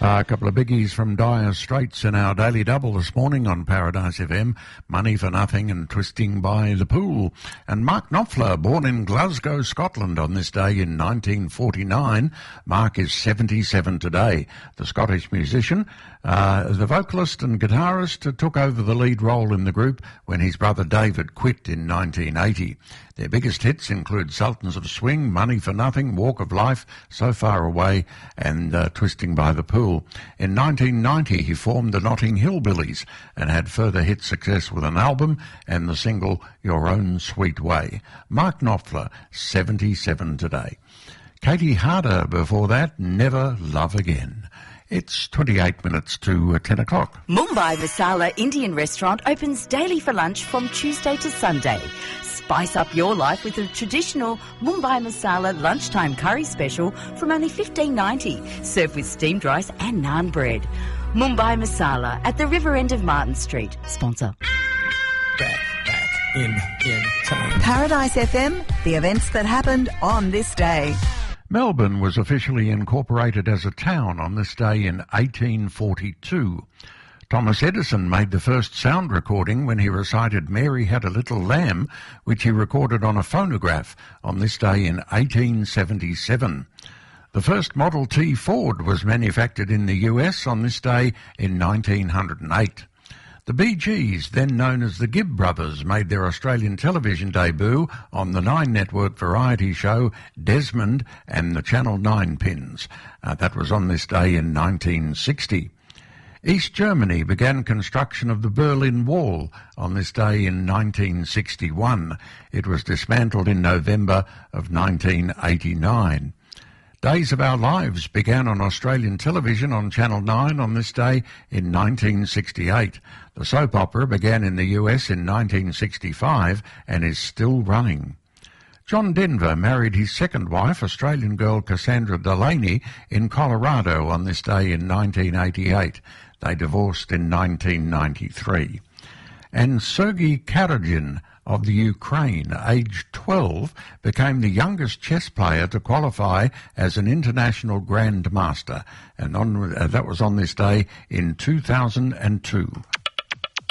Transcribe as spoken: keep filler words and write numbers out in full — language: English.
Uh, a couple of biggies from Dire Straits in our Daily Double this morning on Paradise F M. Money for Nothing and Twisting by the Pool. And Mark Knopfler, born in Glasgow, Scotland on this day in nineteen forty-nine. Mark is seventy-seven today. The Scottish musician, uh, the vocalist and guitarist, uh, took over the lead role in the group when his brother David quit in nineteen eighty. Their biggest hits include Sultans of Swing, Money for Nothing, Walk of Life, So Far Away, and uh, Twisting by the Pool. In nineteen ninety, he formed the Notting Hill Billies and had further hit success with an album and the single Your Own Sweet Way. Mark Knopfler, seventy-seven today. Katie Harder before that, Never Love Again. It's twenty-eight minutes to uh, ten o'clock. Mumbai Masala Indian Restaurant opens daily for lunch from Tuesday to Sunday. Spice up your life with a traditional Mumbai Masala lunchtime curry special from only fifteen ninety, served with steamed rice and naan bread. Mumbai Masala at the river end of Martin Street. Sponsor. Back, back, in, in time. Paradise F M, the events that happened on this day. Melbourne was officially incorporated as a town on this day in eighteen forty-two. Thomas Edison made the first sound recording when he recited Mary Had a Little Lamb, which he recorded on a phonograph on this day in eighteen seventy-seven. The first Model T Ford was manufactured in the U S on this day in nineteen oh eight. The Bee Gees, then known as the Gibb Brothers, made their Australian television debut on the Nine Network variety show Desmond and the Channel nine Pins. Uh, that was on this day in nineteen sixty. East Germany began construction of the Berlin Wall on this day in nineteen sixty-one. It was dismantled in November of nineteen eighty-nine. Days of Our Lives began on Australian television on Channel nine on this day in nineteen sixty-eight. The soap opera began in the U S in nineteen sixty-five and is still running. John Denver married his second wife, Australian girl Cassandra Delaney, in Colorado on this day in nineteen eighty-eight. They divorced in nineteen ninety-three. And Sergei Karagin of the Ukraine, aged twelve, became the youngest chess player to qualify as an international grandmaster. And on, uh, that was on this day in two thousand two.